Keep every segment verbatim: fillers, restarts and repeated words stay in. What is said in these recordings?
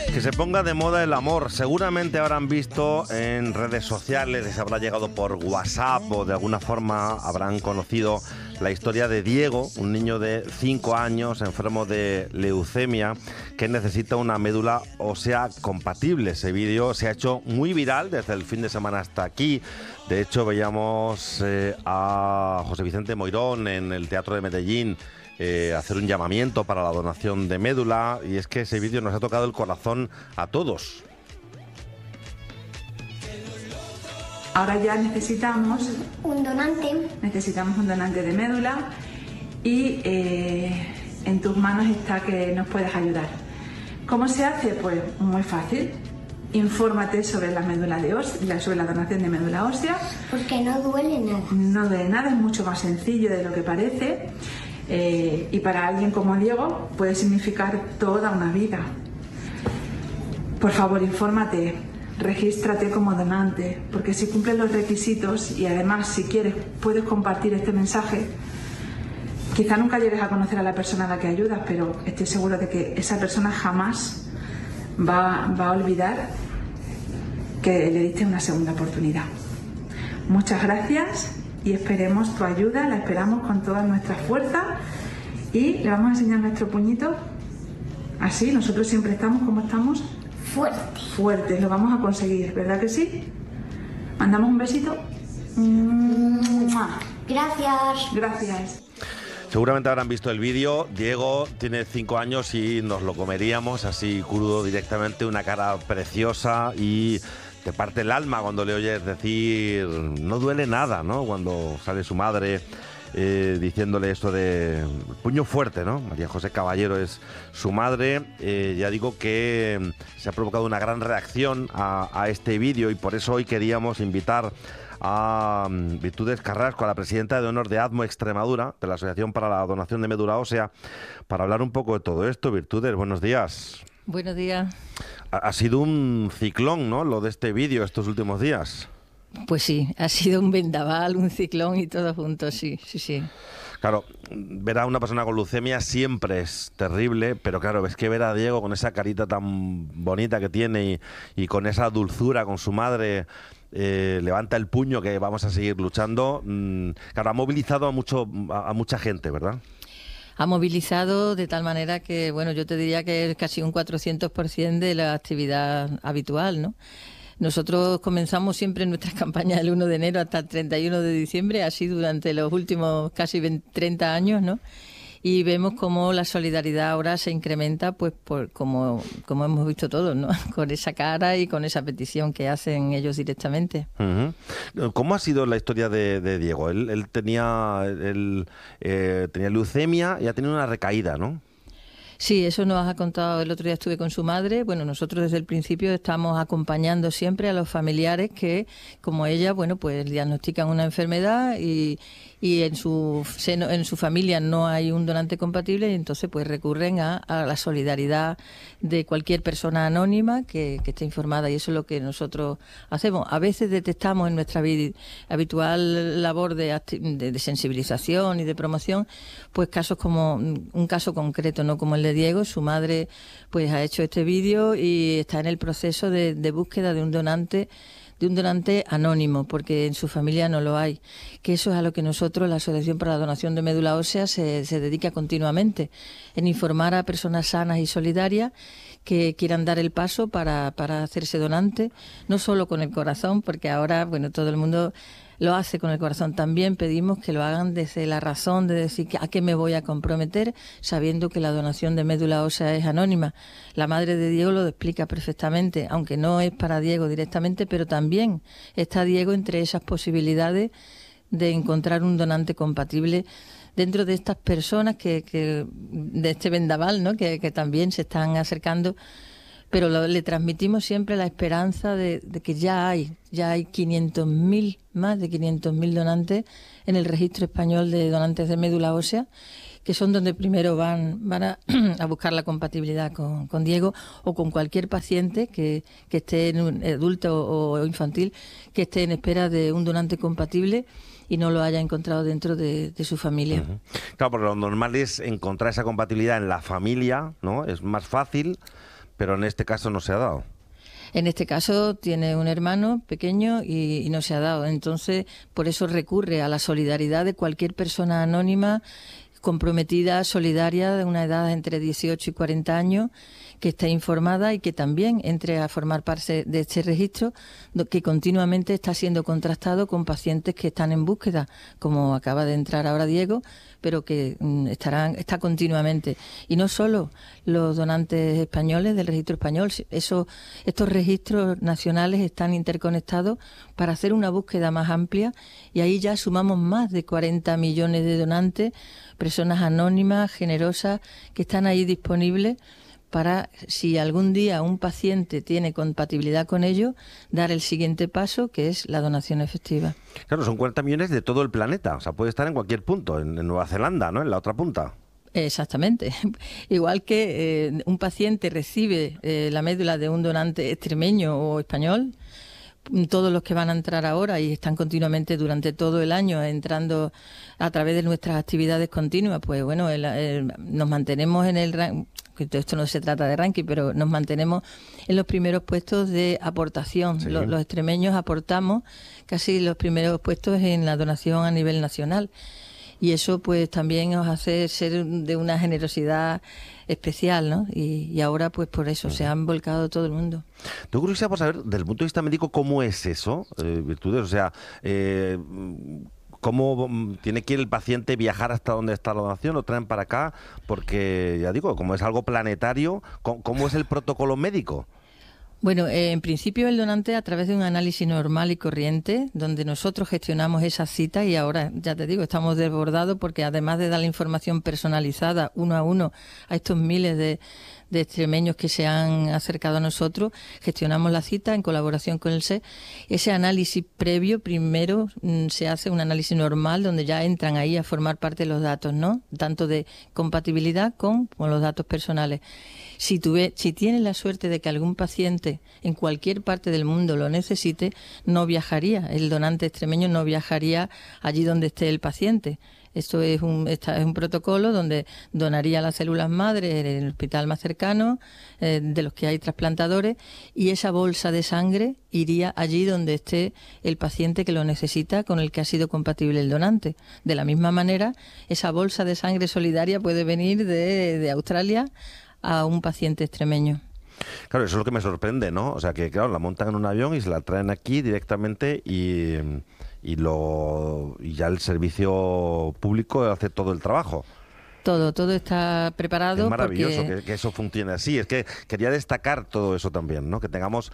Que se ponga de moda el amor. Seguramente habrán visto en redes sociales, les habrá llegado por WhatsApp o de alguna forma habrán conocido la historia de Diego, un niño de cinco años enfermo de leucemia que necesita una médula ósea compatible. Ese vídeo se ha hecho muy viral desde el fin de semana hasta aquí. De hecho, veíamos eh, a José Vicente Moirón en el Teatro de Medellín Eh, hacer un llamamiento para la donación de médula, y es que ese vídeo nos ha tocado el corazón a todos. Ahora ya necesitamos un donante. Necesitamos un donante de médula y eh, en tus manos está que nos puedes ayudar. ¿Cómo se hace? Pues muy fácil. Infórmate sobre la médula de ósea, sobre la donación de médula ósea. Porque no duele nada. No duele nada, es mucho más sencillo de lo que parece. Eh, y para alguien como Diego puede significar toda una vida. Por favor, infórmate, regístrate como donante, porque si cumples los requisitos y además, si quieres, puedes compartir este mensaje. Quizá nunca llegues a conocer a la persona a la que ayudas, pero estoy seguro de que esa persona jamás va, va a olvidar que le diste una segunda oportunidad. Muchas gracias. Y esperemos tu ayuda, la esperamos con toda nuestra fuerza y le vamos a enseñar nuestro puñito. Así, nosotros siempre estamos como estamos. Fuertes. Fuertes, lo vamos a conseguir, ¿verdad que sí? ¿Mandamos un besito? Gracias. Gracias. Seguramente habrán visto el vídeo. Diego tiene cinco años y nos lo comeríamos así crudo directamente, una cara preciosa y te parte el alma cuando le oyes decir, no duele nada, ¿no? Cuando sale su madre eh, diciéndole esto de puño fuerte, ¿no? María José Caballero es su madre. Eh, ya digo que se ha provocado una gran reacción a, a este vídeo y por eso hoy queríamos invitar a um, Virtudes Carrasco, a la presidenta de honor de ADMO Extremadura, de la Asociación para la Donación de Médula Ósea, para hablar un poco de todo esto. Virtudes, buenos días. Buenos días. Ha, ha sido un ciclón, ¿no?, lo de este vídeo estos últimos días. Pues sí, ha sido un vendaval, un ciclón y todo junto, sí, sí, sí. Claro, ver a una persona con leucemia siempre es terrible, pero claro, ves que ver a Diego con esa carita tan bonita que tiene y, y con esa dulzura con su madre, eh, levanta el puño que vamos a seguir luchando. Mm, claro, ha movilizado a, mucho, a, a mucha gente, ¿verdad? Ha movilizado de tal manera que, bueno, yo te diría que es casi un cuatrocientos por ciento de la actividad habitual, ¿no? Nosotros comenzamos siempre nuestras campañas el uno de enero hasta el treinta y uno de diciembre, así durante los últimos casi veinte, treinta años, ¿no? Y vemos cómo la solidaridad ahora se incrementa, pues por como, como hemos visto todos, ¿no? Con esa cara y con esa petición que hacen ellos directamente. Uh-huh. ¿Cómo ha sido la historia de, de Diego? Él, él tenía, él, eh, tenía leucemia y ha tenido una recaída, ¿no? Sí, eso nos ha contado, el otro día estuve con su madre. Bueno, nosotros desde el principio estamos acompañando siempre a los familiares que, como ella, bueno, pues diagnostican una enfermedad y, y en su seno, en su familia no hay un donante compatible y entonces pues recurren a, a la solidaridad de cualquier persona anónima que, que esté informada, y eso es lo que nosotros hacemos. A veces detectamos en nuestra habitual labor de, de, de sensibilización y de promoción, pues casos como un caso concreto, no como el de Diego. Su madre pues ha hecho este vídeo y está en el proceso de, de búsqueda de un donante de un donante anónimo, porque en su familia no lo hay. Que eso es a lo que nosotros, la Asociación para la Donación de Médula Ósea, se, se dedica continuamente, en informar a personas sanas y solidarias que quieran dar el paso para, para hacerse donante, no solo con el corazón, porque ahora, bueno, todo el mundo lo hace con el corazón. También pedimos que lo hagan desde la razón de decir que a qué me voy a comprometer, sabiendo que la donación de médula ósea es anónima. La madre de Diego lo explica perfectamente, aunque no es para Diego directamente, pero también está Diego entre esas posibilidades de encontrar un donante compatible dentro de estas personas que, que de este vendaval, ¿no?, que, que también se están acercando. Pero lo, le transmitimos siempre la esperanza de, de que ya hay, ya hay quinientos mil, más de quinientos mil donantes en el registro español de donantes de médula ósea, que son donde primero van, van a, a buscar la compatibilidad con, con Diego o con cualquier paciente que, que esté en un adulto o infantil, que esté en espera de un donante compatible y no lo haya encontrado dentro de, de su familia. Uh-huh. Claro, porque lo normal es encontrar esa compatibilidad en la familia, ¿no? Es más fácil. pero en este caso no se ha dado. En este caso tiene un hermano pequeño y, y no se ha dado. Entonces, por eso recurre a la solidaridad de cualquier persona anónima, comprometida, solidaria, de una edad entre dieciocho y cuarenta años, que esté informada y que también entre a formar parte de este registro, que continuamente está siendo contrastado con pacientes que están en búsqueda, como acaba de entrar ahora Diego, pero que mm, estarán está continuamente. Y no solo los donantes españoles del registro español, eso, estos registros nacionales están interconectados para hacer una búsqueda más amplia, y ahí ya sumamos más de cuarenta millones de donantes, personas anónimas, generosas, que están ahí disponibles para, si algún día un paciente tiene compatibilidad con ello, dar el siguiente paso, que es la donación efectiva. Claro, son cuarenta millones de todo el planeta, o sea, puede estar en cualquier punto, en, en Nueva Zelanda, ¿no?, en la otra punta. Exactamente. Igual que eh, un paciente recibe eh, la médula de un donante extremeño o español, todos los que van a entrar ahora y están continuamente durante todo el año entrando a través de nuestras actividades continuas, pues bueno, el, el, nos mantenemos en el ranking. Esto no se trata de ranking, pero nos mantenemos en los primeros puestos de aportación. Sí. Los, los extremeños aportamos casi los primeros puestos en la donación a nivel nacional. Y eso pues también nos hace ser de una generosidad especial, ¿no? Y, y ahora pues por eso uh-huh. se han volcado todo el mundo. Tengo curiosidad por saber, desde el punto de vista médico, ¿cómo es eso? Eh, virtudes, o sea... Eh, ¿Cómo tiene que ir el paciente, viajar hasta donde está la donación? ¿Lo traen para acá? Porque, ya digo, como es algo planetario, ¿cómo es el protocolo médico? Bueno, eh, en principio el donante, a través de un análisis normal y corriente, donde nosotros gestionamos esa cita, y ahora, ya te digo, estamos desbordados porque además de dar la información personalizada uno a uno a estos miles de, de extremeños que se han acercado a nosotros, gestionamos la cita en colaboración con el S E. Ese análisis previo, primero mmm, se hace un análisis normal donde ya entran ahí a formar parte de los datos, ¿no? Tanto de compatibilidad con, con los datos personales. Si, tuve, si tienes la suerte de que algún paciente en cualquier parte del mundo lo necesite, no viajaría, el donante extremeño no viajaría allí donde esté el paciente. Esto es un, esta es un protocolo donde donaría las células madre en el hospital más cercano, eh, de los que hay trasplantadores, y esa bolsa de sangre iría allí donde esté el paciente que lo necesita, con el que ha sido compatible el donante. De la misma manera, esa bolsa de sangre solidaria puede venir de, de Australia a un paciente extremeño. Claro, eso es lo que me sorprende, ¿no? O sea, que claro, la montan en un avión y se la traen aquí directamente y, y, lo, y ya el servicio público hace todo el trabajo. Todo, todo está preparado. Es maravilloso porque... que, que eso funcione así. Es que quería destacar todo eso también, ¿no? Que tengamos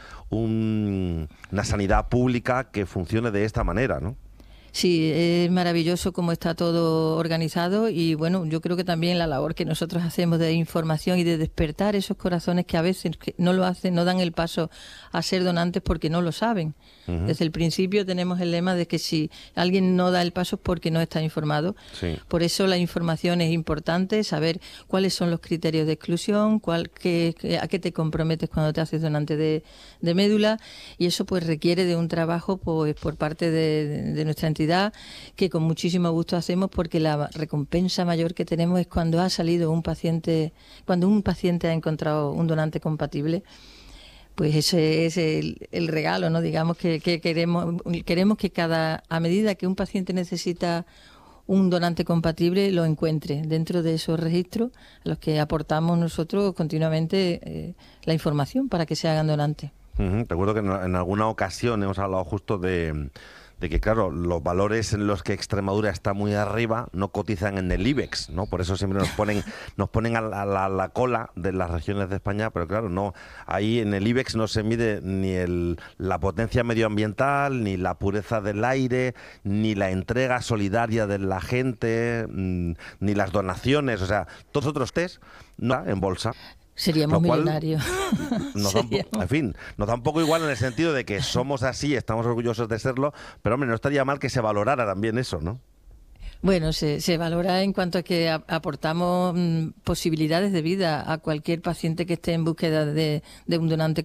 un, una sanidad pública que funcione de esta manera, ¿no? Sí, es maravilloso cómo está todo organizado, y bueno, yo creo que también la labor que nosotros hacemos de información y de despertar esos corazones que a veces no lo hacen, no dan el paso a ser donantes porque no lo saben. Uh-huh. Desde el principio tenemos el lema de que si alguien no da el paso es porque no está informado. Sí. Por eso la información es importante, saber cuáles son los criterios de exclusión, cuál, qué, a qué te comprometes cuando te haces donante de, de médula, y eso pues requiere de un trabajo pues por parte de, de nuestra entidad, que con muchísimo gusto hacemos, porque la recompensa mayor que tenemos es cuando ha salido un paciente, cuando un paciente ha encontrado un donante compatible. Pues ese es el, el regalo, ¿no? Digamos que, que queremos queremos que cada a medida que un paciente necesita un donante compatible, lo encuentre dentro de esos registros a los que aportamos nosotros continuamente eh, la información para que se hagan donantes. Uh-huh. Recuerdo que en, en alguna ocasión hemos hablado justo de... de que, claro, los valores en los que Extremadura está muy arriba no cotizan en el IBEX, ¿no? Por eso siempre nos ponen nos ponen a la, a la, a la cola de las regiones de España, pero claro, no, ahí en el IBEX no se mide ni el, la potencia medioambiental, ni la pureza del aire, ni la entrega solidaria de la gente, mmm, ni las donaciones, o sea, todos otros test no en bolsa. Seríamos millonarios. Nos da un po- en fin, nos da un poco igual en el sentido de que somos así, estamos orgullosos de serlo, pero hombre, no estaría mal que se valorara también eso, ¿no? Bueno, se, se valora en cuanto a que a, aportamos mm, posibilidades de vida a cualquier paciente que esté en búsqueda de, de un donante